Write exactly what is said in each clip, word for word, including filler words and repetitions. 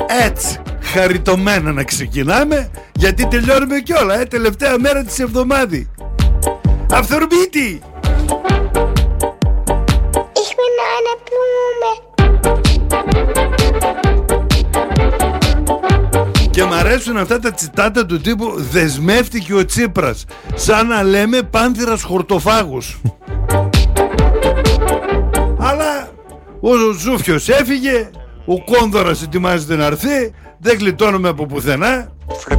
Έτσι, χαριτωμένα να ξεκινάμε, γιατί τελειώνουμε κιόλα, ε, τελευταία μέρα της εβδομάδη. Αυθορμήτη! Ich bin eine Blume. Και μ' αρέσουν αυτά τα τσιτάτα του τύπου «Δεσμεύτηκε ο Τσίπρας», σαν να λέμε πάνθυρας χορτοφάγους. Αλλά ο Ζούφιος έφυγε, ο Κόνδωρας ετοιμάζεται να έρθει, δεν γλιτώνουμε από πουθενά.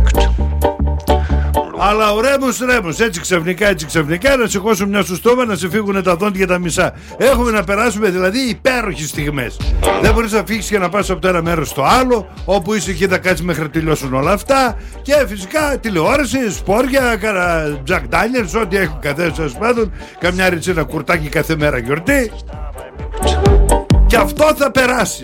Αλλά ο Ρέμος Ρέμος, έτσι ξαφνικά, έτσι ξαφνικά, να σηκώσουν μια στο στόμα, να σε φύγουν τα δόντια τα μισά. Έχουμε να περάσουμε δηλαδή υπέροχες στιγμές. Δεν μπορείς να φύγεις και να πας από το ένα μέρος στο άλλο, όπου είσαι εκεί θα κάτσεις μέχρι να τελειώσουν όλα αυτά. Και φυσικά τηλεόραση, σπόρια, κάνα Τζακ Ντάνιελς, ό,τι έχουν καθένα σας πάντων, καμιά ριτσίνα κουρτάκι κάθε μέρα γιορτή. Και αυτό θα περάσει.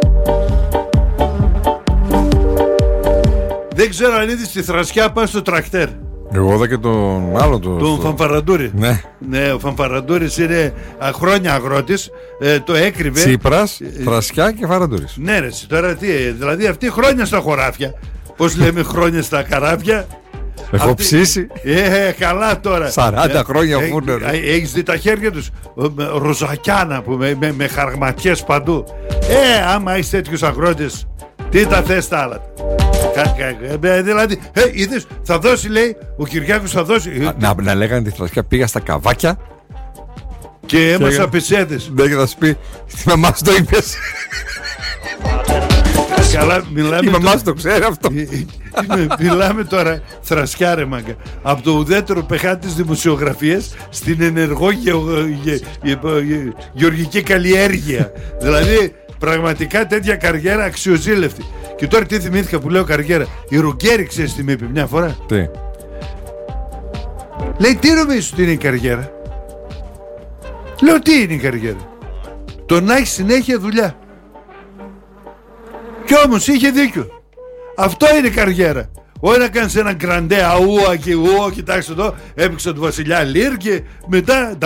Δεν ξέρω αν είδες τη θρασιά πάνω στο τρακτέρ. Εγώ είδα και τον άλλο του. Τον στο... Φανφαραντούρη. Ναι. Ναι, ο Φανφαραντούρης είναι α, χρόνια αγρότης. Ε, το έκρυβε. Τσίπρας, Θρασιά και Φαραντούρης. Ναι, ρε, τώρα τι. Δηλαδή αυτοί χρόνια στα χωράφια. Πώς λέμε χρόνια στα καράβια. Έχω αυτή... ψήσει. Ε, καλά τώρα. σαράντα χρόνια ε, φούρνο. Ε, ε, έχεις δει τα χέρια τους ροζακιάνα που με, με, με χαρματιές παντού. Ε, άμα έχεις τέτοιους αγρότες, τι τα θες τα άλλα. Δηλαδή, ε, είδες, θα δώσει, λέει, ο Κυριάκος θα δώσει. Να, να λέγανε τη Θρασιά, πήγα στα καβάκια και έμασα πεσέδες. Ναι, και θα σου πει, τη μαμά σου το είπες. Καλά, μιλάμε. Η μαμά σου το ξέρει αυτό. Μιλάμε τώρα, Θρασιά ρε μάγκα, από το ουδέτερο πεχάτη της δημοσιογραφίας στην ενεργό γεωργική καλλιέργεια. Δηλαδή, πραγματικά τέτοια καριέρα αξιοζήλευτη. Και τώρα τι θυμήθηκα που λέω καριέρα. Η Ρουγκέρη, ξέρεις τι με είπε μια φορά. Τι? Λέει, τι νομίζεις ότι είναι η καριέρα? Λέω, τι είναι η καριέρα? Το να έχει συνέχεια δουλειά. Κι όμως είχε δίκιο. Αυτό είναι η καριέρα. Όχι να κάνεις ένα γκραντέ αούα και ουα, κοιτάξτε εδώ, έπαιξε του Βασιλιά Λίρ και μετά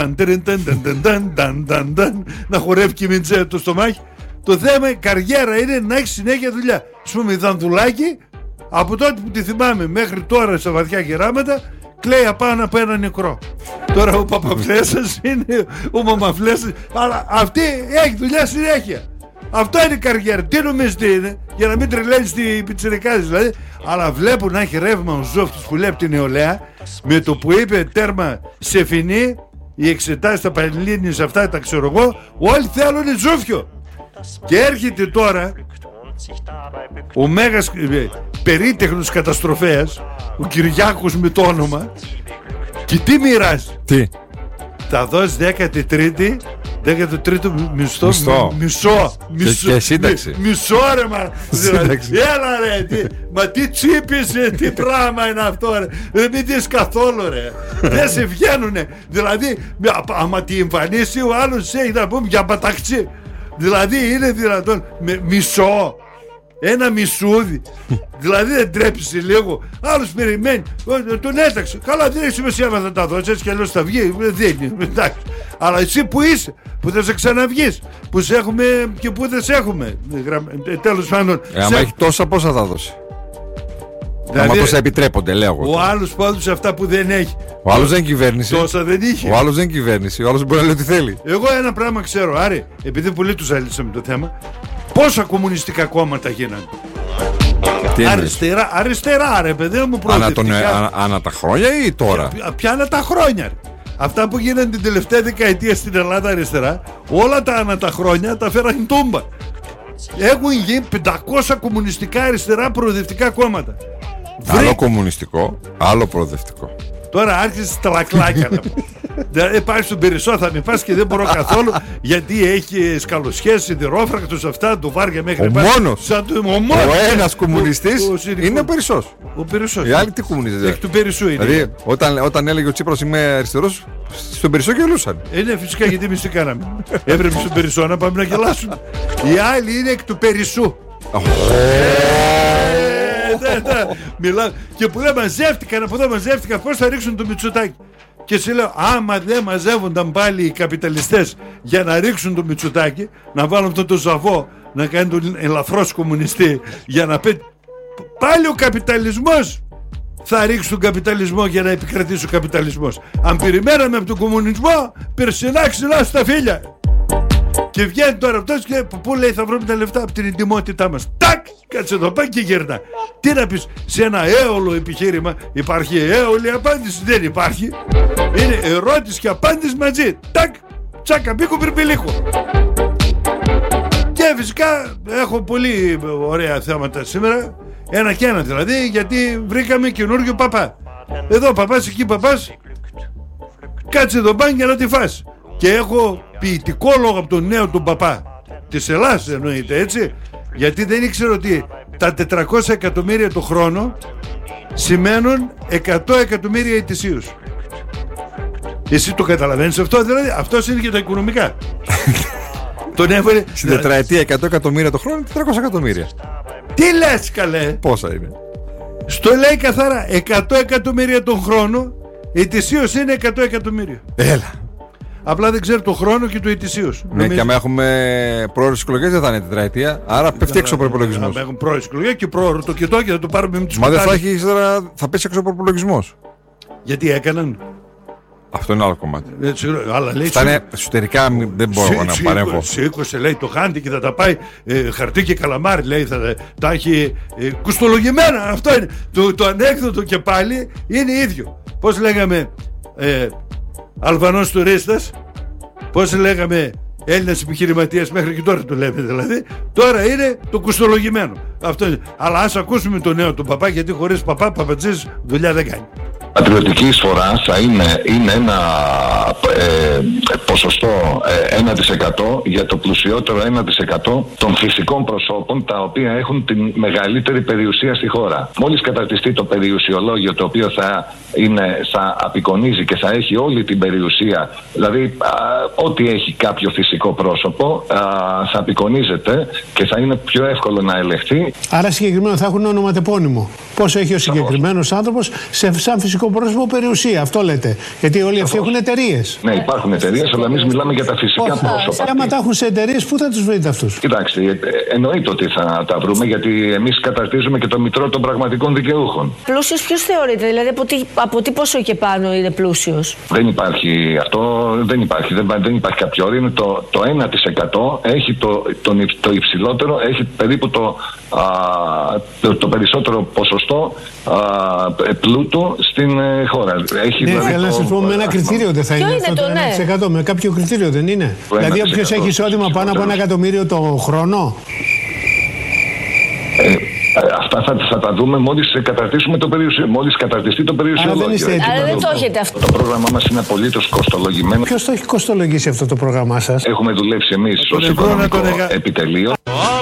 να χορεύει και μιντζέ το στομάχι. Το θέμα, η καριέρα είναι να έχει συνέχεια δουλειά. Ας πούμε, η Δανδουλάκη, από τότε που τη θυμάμαι μέχρι τώρα στα βαθιά γεράματα, κλαίει απάνω από ένα νεκρό. Τώρα ο Παπαφλέσσας είναι ο Μαμαφλέσσας, αλλά αυτή έχει δουλειά συνέχεια. Αυτό είναι η καριέρα. Τι νομίζεις τι είναι? Για να μην τρελαίνεις την πιτσιρικάδες δηλαδή. Αλλά βλέπω να έχει ρεύμα ο Ζόφτης που λέει την νεολαία. Με το που είπε τέρμα σε φινή, οι εξετάσεις στα Πανελλήνιες αυτά τα ξέρω εγώ, όλοι θέλουν Ζούφιο. Και έρχεται τώρα ο μέγας ε, περίτεχνος καταστροφέας, ο Κυριάκος με το όνομα, και τι μοιράζει? Τι? Θα δώσει δέκατη τρίτη, δέκατο τρίτο μισθό, μισθό. Μισό, μισό, και, και σύνταξη. Μι, μισό ρε μα. Δηλαδή, έλα ρε, τι, μα τι τσίπης, τι πράγμα είναι αυτό ρε. Δεν μην δεις καθόλου ρε. Δεν σε βγαίνουνε. Δηλαδή, άμα τη εμφανίσει ο άλλος έχει να πούμε για παταξί. Δηλαδή είναι δυνατόν με μισό, ένα μισούδι. Δηλαδή δεν τρέπεσαι λίγο. Άλλος περιμένει, τον έταξε. Καλά, δεν έχει σημασία αν θα τα δώσει, έτσι κι αλλιώς θα βγει. Δεν είναι, εντάξει. Αλλά εσύ που είσαι, που θα σε ξαναβγείς, που σε έχουμε και που δεν σε έχουμε. Τέλος πάντων. Ε, άμα σε... έχει τόσα, πόσα θα δώσει? Δηλαδή, άμα τόσα επιτρέπονται, λέω εγώ. Ο άλλος πάντως αυτά που δεν έχει. Ο άλλος δεν είναι κυβέρνηση. Τόσα δεν είχε. Ο άλλος δεν είναι κυβέρνηση. Ο άλλος μπορεί να λέει ό,τι θέλει. Εγώ ένα πράγμα ξέρω, Άρη, επειδή πολύ τους αλύσαμε το θέμα. Πόσα κομμουνιστικά κόμματα γίνανε? Αριστερά, αριστερά ρε παιδί μου, προοδευτικά. Ανά, ανα, ανα τα χρόνια ή τώρα? Πια, πια ανα τα χρόνια ρε. Αυτά που γίνανε την τελευταία δεκαετία στην Ελλάδα αριστερά, όλα τα ανα τα χρόνια τα φέραν τούμπα. Έχουν γίνει πεντακόσια κομμουνιστικά αριστερά προοδευτικά κόμματα. Άλλο Βρε... κομμουνιστικό, άλλο προοδευτικό. Τώρα άρχισε τα λακλάκια να πω. Δηλαδή πάει στον Περισσό, θα με πας και δεν μπορώ καθόλου, γιατί έχει σκαλοσιές, σιδηρόφρακτους, αυτά, το βάρια μέχρι ο πας. μόνος, σαν το, ο, μόνος. Ο ένας κομμουνιστής ο, ο, είναι ο Περισσός. Ο Περισσός. Οι άλλοι τι κομμουνιστές? Εκ του Περισσού είναι. Δηλαδή όταν, όταν έλεγε ο Τσίπρας είμαι αριστερός, στον Περισσό γελούσαν. Είναι φυσικά, γιατί εμείς τι κάναμε? Έπρεπε στον Περισσό να πάμε να γελάσουμε. Οι άλλοι είναι εκ του Περισσού. Μιλάω και που λέει μαζεύτηκαν από εδώ, μαζεύτηκαν, πώς θα ρίξουν το Μητσοτάκη? Και σου λέω, άμα δεν μαζεύονταν πάλι οι καπιταλιστές για να ρίξουν το Μητσοτάκη, να βάλουν αυτό το ζαβό να κάνει τον ελαφρώς κομμουνιστή για να πει πάλι ο καπιταλισμός θα ρίξει τον καπιταλισμό για να επικρατήσει ο καπιταλισμός. Αν περιμέναμε από τον κομμουνισμό, περσινά ξυλά στα φίλια. Και βγαίνει τώρα αυτός και πού λέει θα βρούμε τα λεφτά από την εντιμότητά μας. Τάκ! Κάτσε εδώ πάει και γερνά. Τι να πεις σε ένα έολο επιχείρημα? Υπάρχει έολη απάντηση? Δεν υπάρχει. Είναι ερώτηση και απάντηση μαζί. Τάκ! Τσάκα μπίκο πυρπιλίκο. Και φυσικά έχω πολύ ωραία θέματα σήμερα. Ένα και ένα δηλαδή, γιατί βρήκαμε καινούργιο παπά. Εδώ παπάς, εκεί παπάς. Κάτσε εδώ πάνε για να τη φας. Και έχω ποιητικό λόγο από τον νέο τον παπά της Ελλάδας, εννοείται, έτσι. Γιατί δεν ήξερα ότι τα τετρακόσια εκατομμύρια το χρόνο σημαίνουν εκατό εκατομμύρια ετησίως. Εσύ το καταλαβαίνεις αυτό? Δηλαδή αυτός είναι και τα οικονομικά. Τον έβαλε στην τετραετία εκατό εκατομμύρια το χρόνο, τετρακόσια εκατομμύρια. Τι λες καλέ? Πόσα είναι? Στο λέει καθαρά εκατό εκατομμύρια τον χρόνο, ετησίως είναι εκατό εκατομμύρια. Έλα. Απλά δεν ξέρω το χρόνο και το ετησίως. Ναι, και άμα έχουμε πρόορες εκλογές δεν θα είναι τετραετία. Άρα πέφτει έξω ο προϋπολογισμός. Αν έχουμε πρόορες εκλογές και πρόωρο το κοιτώ και θα το πάρουμε με τους Μα δεν θα έχει, θα πέσει έξω ο προϋπολογισμός. Γιατί έκαναν? Αυτό είναι άλλο κομμάτι. Έτσι, αλλά λέει, αυτά είναι εσωτερικά, δεν μπορώ σί, να παρέμβω. Σήκωσε λέει το χάντι και θα τα πάει ε, χαρτί και καλαμάρι, λέει, θα τα έχει ε, κουστολογημένα. Αυτό είναι. Το, το ανέκδοτο και πάλι είναι ίδιο. Πώς λέγαμε ε, Αλβανός τουρίστας, πώς λέγαμε Έλληνας επιχειρηματίας, μέχρι και τώρα το λέμε δηλαδή. Τώρα είναι το κουστολογημένο. Αυτό είναι. Αλλά ας ακούσουμε το νέο του παπά, γιατί χωρίς παπά, παπατζής δουλειά δεν κάνει. Πατριωτική εισφορά θα είναι, είναι ένα ε, ποσοστό ε, ένα τοις εκατό για το πλουσιότερο ένα τοις εκατό των φυσικών προσώπων, τα οποία έχουν την μεγαλύτερη περιουσία στη χώρα. Μόλις καταρτιστεί το περιουσιολόγιο, το οποίο θα, είναι, θα απεικονίζει και θα έχει όλη την περιουσία, δηλαδή α, ό,τι έχει κάποιο φυσικό πρόσωπο α, θα απεικονίζεται και θα είναι πιο εύκολο να ελεγχθεί. Άρα συγκεκριμένα θα έχουν ονοματεπώνυμο. Πόσο έχει ο συγκεκριμένος άνθρωπος σε σαν φυσικό πρόσωπο περιουσία, αυτό λέτε. Γιατί όλοι αυτοί έχουν εταιρείες. Ναι, υπάρχουν εταιρείες, αλλά εμείς μιλάμε για τα φυσικά Όχι, πρόσωπα. Άμα τα έχουν σε εταιρείες, πού θα τους βρείτε αυτούς? Κοιτάξτε, εννοείται ότι θα τα βρούμε, γιατί εμείς καταρτίζουμε και το μητρό των πραγματικών δικαιούχων. Πλούσιος ποιος θεωρείται, δηλαδή από τι, από τι ποσό και πάνω είναι πλούσιος? Δεν υπάρχει αυτό, δεν υπάρχει, δεν, δεν υπάρχει κάποιο όριο. Είναι το, το ένα τοις εκατό έχει το, το, το υψηλότερο, έχει περίπου το, α, το, το περισσότερο ποσοστό α, πλούτου στην ε, χώρα. Έχει, ναι, δηλαδή, θέλω να σας πω με ένα κριτήριο δεν θα είναι, είναι αυτό το, το ένα τοις εκατό, ναι. Με κάποιο κριτήριο δεν είναι? Δηλαδή όποιος έχει εισόδημα πάνω από ένα εκατομμύριο το χρόνο. Ε, αυτά θα, θα τα δούμε μόλις καταρτήσουμε το περιουσιο, μόλις καταρτιστεί το περιουσιολόγιο. Άρα δεν, Άρα δεν το έχετε αυτό. Το πρόγραμμά μας είναι απολύτως κοστολογημένο. Ποιος το έχει κοστολογήσει αυτό το πρόγραμμά σας? Έχουμε δουλέψει εμείς ως οικονομικό επιτελείο.